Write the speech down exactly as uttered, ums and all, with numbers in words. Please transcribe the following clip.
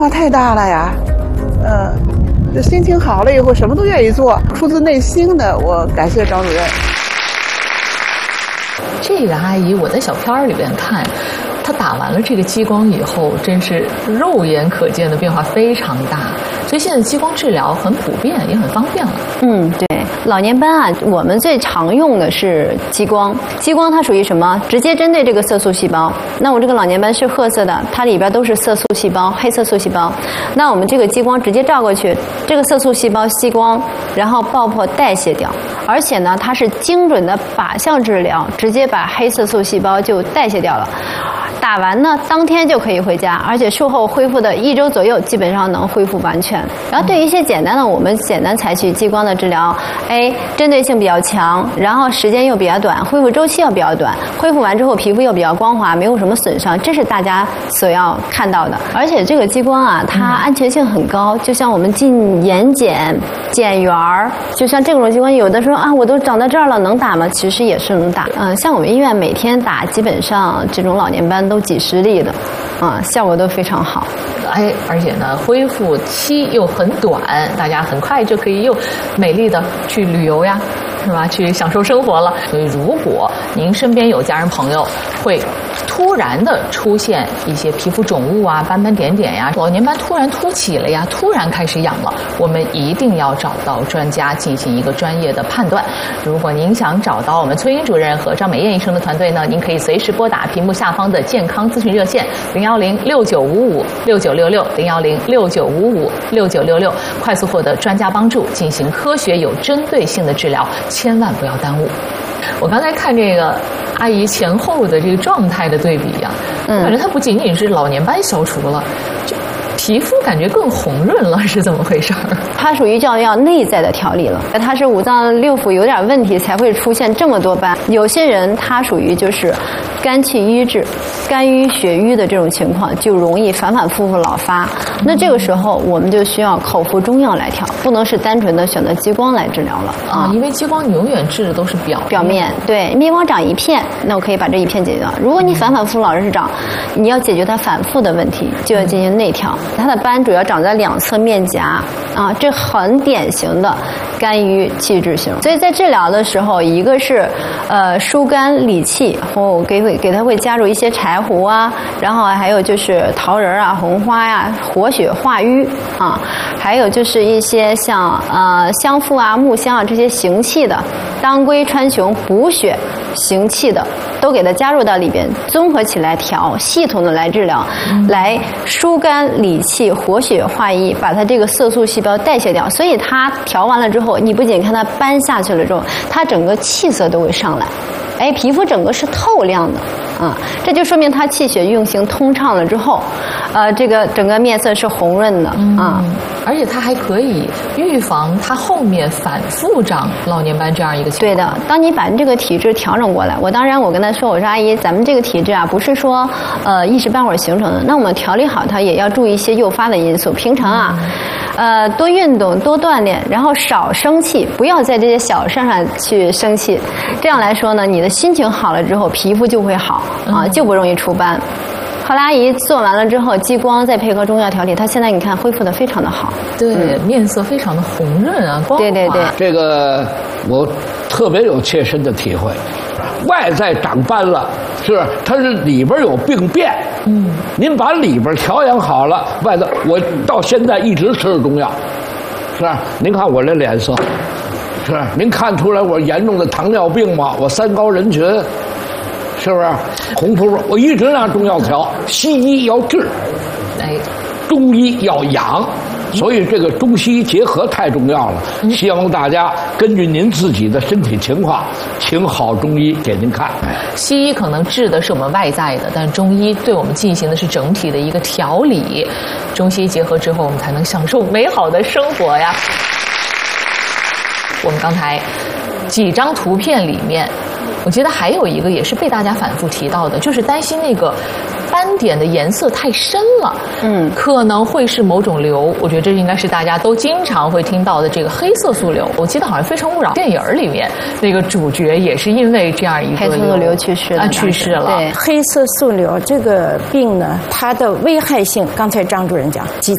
哇，太大了呀！呃，这心情好了以后，什么都愿意做，出自内心的，我感谢张主任。 这个阿姨，我在小片儿里边看，她打完了这个激光以后，真是肉眼可见的变化非常大。所以现在激光治疗很普遍，也很方便了。 嗯，对，老年斑啊，我们最常用的是激光。激光它属于什么？直接针对这个色素细胞。那我这个老年斑是褐色的，它里边都是色素细胞，黑色素细胞。那我们这个激光直接照过去，这个色素细胞吸光，然后爆破代谢掉。而且呢，它是精准的靶向治疗，直接把黑色素细胞就代谢掉了。打完呢，当天就可以回家，而且术后恢复的一周左右，基本上能恢复完全。然后对于一些简单的，我们简单采取激光的治疗，哎，针对性比较强，然后时间又比较短，恢复周期又比较短，恢复完之后皮肤又比较光滑，没有什么损伤，这是大家所要看到的。而且这个激光啊，它安全性很高，就像我们进眼睑、睑缘儿，就像这种激光，有的时候啊，我都长到这儿了，能打吗？其实也是能打。嗯，像我们医院每天打，基本上这种老年斑都几十例的，啊，效果都非常好。 哎，而且呢，恢复期又很短，大家很快就可以又美丽的去旅游呀，是吧？去享受生活了。所以，如果您身边有家人朋友会突然的出现一些皮肤肿物啊、斑斑点点呀，老年斑突然凸起了呀，突然开始痒了，我们一定要找到专家进行一个专业的判断。如果您想找到我们崔英主任和张美燕医生的团队呢，您可以随时拨打屏幕下方的健康咨询热线零幺零六九五五六九六六零幺零六九五五六九六六，快速获得专家帮助，进行科学有针对性的治疗，千万不要耽误。我刚才看这个阿姨前后的这个状态的对比呀、啊，嗯，感觉她不仅仅是老年斑消除了，就皮肤感觉更红润了，是怎么回事？ 它属于叫要内在的调理了，它是五脏六腑有点问题才会出现这么多斑。有些人他属于就是肝气瘀滞、肝郁血瘀的这种情况，就容易反反复复老发。那这个时候我们就需要口服中药来调，不能是单纯的选择激光来治疗了啊，因为激光你永远治的都是表面表面。对，激光长一片，那我可以把这一片解决掉。如果你反反复复老是长，你要解决它反复的问题，就要进行内调。它的斑主要长在两侧面颊啊，这很典型的肝郁气滞型。所以在治疗的时候，一个是呃疏肝理气，我给会给它会加入一些柴胡啊，然后还有就是桃仁啊、红花呀、啊，活血化瘀啊，还有就是一些像呃香附啊、木香啊这些行气的，当归、川芎补血行气的，都给它加入到里边，综合起来调，系统的来治疗，嗯、来疏肝理气、活血化瘀，把它这个色素细胞代谢掉。所以它调完了之后，你不仅看它斑下去了之后，它整个气色都会上来，哎，皮肤整个是透亮的。啊、嗯，这就说明它气血运行通畅了之后，呃，这个整个面色是红润的啊、嗯， 而且它还可以预防它后面反复长老年斑这样一个情况。 对的，当你把这个体质调整过来，我当然我跟他说，我说阿姨，咱们这个体质啊，不是说呃一时半会儿形成的，那我们调理好它也要注意一些诱发的因素，平常啊。嗯呃，多运动，多锻炼，然后少生气，不要在这些小事上去生气。这样来说呢，你的心情好了之后，皮肤就会好啊，就不容易出斑。后来阿姨做完了之后，激光再配合中药调理，她现在你看恢复的非常的好。 对，嗯、面色非常的红润啊，光滑。 对对对， 这个我特别有切身的体会。外在长斑了，是吧？它是里边有病变。嗯，您把里边调养好了，外头我到现在一直吃着中药，是吧？您看我这脸色，是吧？您看出来我严重的糖尿病吗？我三高人群，是不是？红扑扑，我一直拿中药调，西医要治，哎，中医要养。所以这个中西医结合太重要了，希望大家根据您自己的身体情况，请好中医给您看。 西医可能治的是我们外在的，但中医对我们进行的是整体的一个调理。中西医结合之后，我们才能享受美好的生活呀。我们刚才几张图片里面，我觉得还有一个也是被大家反复提到的，就是担心那个斑点的颜色太深了，嗯，可能会是某种瘤。我觉得这应该是大家都经常会听到的这个黑色素瘤。我记得好像《非诚勿扰》电影里面那个主角也是因为这样一个黑色素瘤去世了， 啊，去世了。 对，黑色素瘤这个病呢，它的危害性，刚才张主任讲，几